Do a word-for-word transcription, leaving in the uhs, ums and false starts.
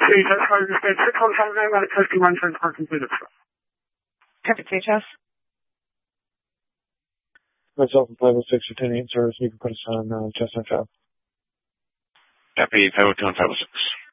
T H S, Roger State six one seven nine, medic testing one transport completed, sir. Traffic T H S. Myself and five oh six, Lieutenant service, you can put us on uh, Chestnut Ave. Copy, five oh two and five oh six.